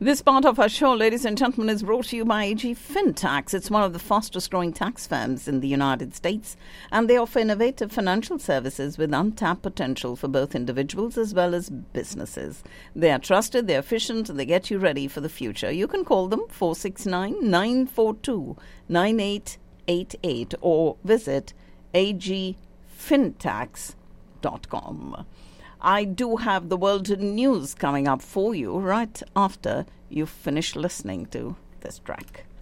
This part of our show, ladies and gentlemen, is brought to you by AG FinTax. It's one of the fastest growing tax firms in the United States, and they offer innovative financial services with untapped potential for both individuals as well as businesses. They are trusted, they're efficient, and they get you ready for the future. You can call them 469-942-9888 or visit agfintax.com. I do have the world news coming up for you right after you finish listening to this track.